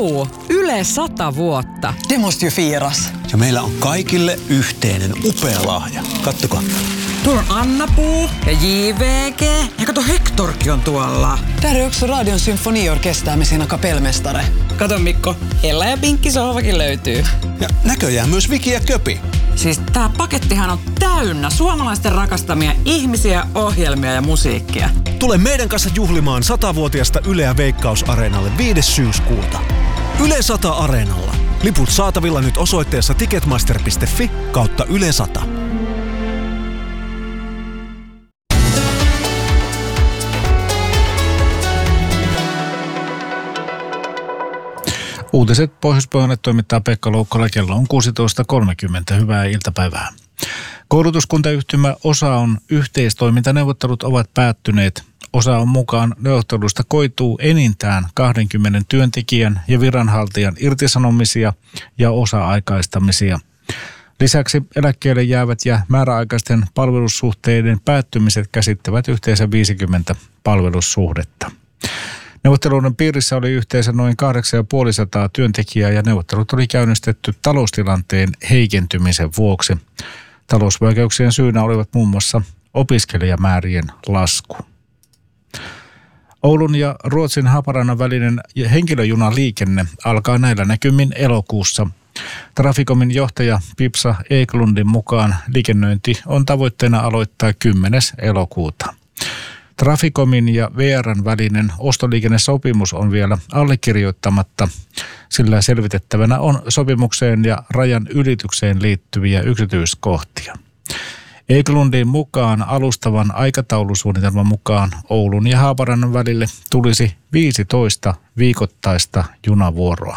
Yle 100 vuotta. Det måste ju firas. Ja meillä on kaikille yhteinen upea lahja. Kattokaa. Tuolla on Anna-Puu ja JVG. Ja kato, Hektorkin on tuolla. Där är också Radion symfoniorkester med sina kapellmästare. Kato Mikko, Ella ja Pinkki sohvakin löytyy. Ja näköjään myös Viki ja Köpi. Siis tää pakettihan on täynnä suomalaisten rakastamia ihmisiä, ohjelmia ja musiikkia. Tule meidän kanssa juhlimaan 100-vuotiasta Yleä Veikkaus-areenalle 5. syyskuuta. Yle 100 Areenalla. Liput saatavilla nyt osoitteessa ticketmaster.fi/Yle 100. Uutiset Pohjois-Pohjanne toimittaa Pekka Loukkola. Kello on 16.30. Hyvää iltapäivää. Koulutuskuntayhtymä OSAOn yhteistoimintaneuvottelut ovat päättyneet. OSAOn mukaan neuvotteluista koituu enintään 20 työntekijän ja viranhaltijan irtisanomisia ja osa-aikaistamisia. Lisäksi eläkkeelle jäävät ja määräaikaisten palvelussuhteiden päättymiset käsittävät yhteensä 50 palvelussuhdetta. Neuvotteluiden piirissä oli yhteensä noin 850 työntekijää ja neuvottelut oli käynnistetty taloustilanteen heikentymisen vuoksi. Talousvaikeuksien syynä olivat muun muassa opiskelijamäärien lasku. Oulun ja Ruotsin Haaparannan välinen henkilöjunaliikenne alkaa näillä näkymin elokuussa. Traficomin johtaja Pipsa Eklundin mukaan liikennöinti on tavoitteena aloittaa 10. elokuuta. Traficomin ja VR:n välinen ostoliikennesopimus on vielä allekirjoittamatta, sillä selvitettävänä on sopimukseen ja rajan ylitykseen liittyviä yksityiskohtia. Eklundin mukaan alustavan aikataulusuunnitelman mukaan Oulun ja Haaparannan välille tulisi 15 viikoittaista junavuoroa.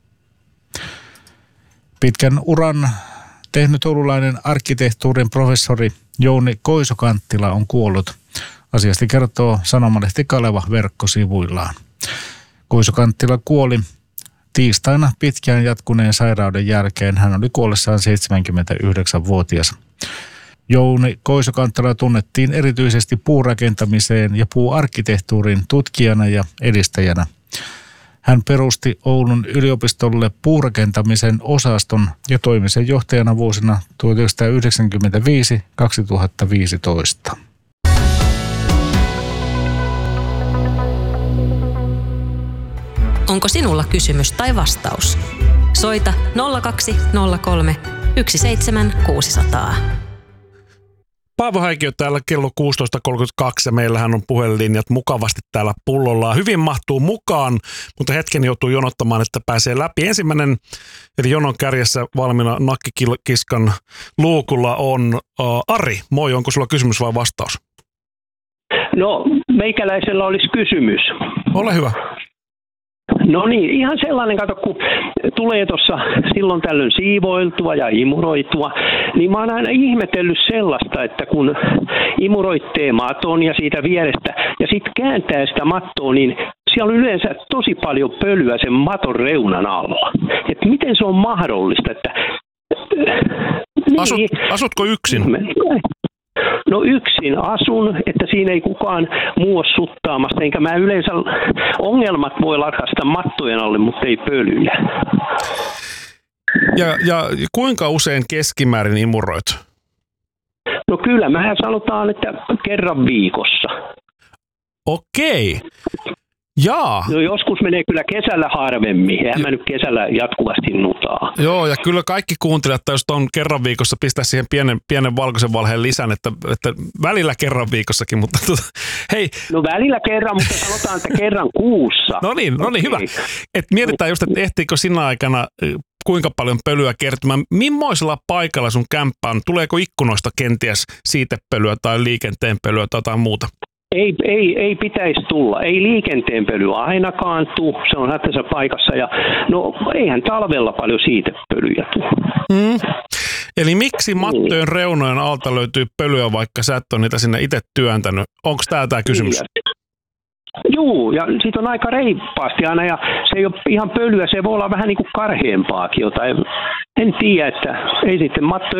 Pitkän uran tehnyt oululainen arkkitehtuurin professori Jouni Koiso-Kanttila on kuollut. Asiasta kertoo sanomalehti Kaleva verkkosivuillaan. Koiso-Kanttila kuoli tiistaina pitkään jatkuneen sairauden jälkeen. Hän oli kuollessaan 79-vuotias. Jouni Koiso-Kanttila tunnettiin erityisesti puurakentamiseen ja puuarkkitehtuurin tutkijana ja edistäjänä. Hän perusti Oulun yliopistolle puurakentamisen osaston ja toimi sen johtajana vuosina 1995-2015. Onko sinulla kysymys tai vastaus? Soita 0203 17600. Paavo Häikiö täällä kello 16.32 ja meillähän on puhelinlinjat mukavasti täällä pullollaan. Hyvin mahtuu mukaan, mutta hetken joutuu jonottamaan, että pääsee läpi. Ensimmäinen, eli jonon kärjessä valmiina nakkikiskan luukulla on Ari. Moi, onko sulla kysymys vai vastaus? No, meikäläisellä olisi kysymys. Ole hyvä. No niin, ihan sellainen, kato, kun tulee tuossa silloin tällöin siivoiltua ja imuroitua, niin mä oon aina ihmetellyt sellaista, että kun imuroittee maton ja siitä vierestä ja sitten kääntää sitä mattoa, niin siellä on yleensä tosi paljon pölyä sen maton reunan alla. Että miten se on mahdollista, että... Asutko yksin? No yksin asun, että siinä ei kukaan muu ole suttaamassa, enkä mä yleensä ongelmat voi lakasta mattojen alle, mutta ei pölyjä. Ja kuinka usein keskimäärin imuroit? No kyllä, mehän sanotaan, että kerran viikossa. Okei. Jaa. No joskus menee kyllä kesällä harvemmin. Eihän mä nyt kesällä jatkuvasti nutaa. Joo, ja kyllä kaikki kuuntelijat, jos on kerran viikossa, pistää siihen pienen valkoisen valheen lisän, että välillä kerran viikossakin, mutta hei. No välillä kerran, mutta sanotaan, että kerran kuussa. No niin, hyvä. Et mietitään just, että ehtiikö sinä aikana kuinka paljon pölyä kertymään. Mimmoisella paikalla sun kämppä on? Tuleeko ikkunoista kenties siitepölyä tai liikenteen pölyä tai jotain muuta? Ei pitäisi tulla. Ei liikenteen pölyä ainakaan tule. Se on hätäisessä paikassa. Ja no eihän talvella paljon siitepölyjä tule. Eli miksi mattojen reunojen alta löytyy pölyä, vaikka sä et ole niitä sinne itse työntänyt? Onko tämä kysymys? Juu, ja siitä on aika reippaasti aina, ja se ei ole ihan pölyä, se voi olla vähän niin kuin karheampaakin jotain. En tiedä, että ei sitten mattojen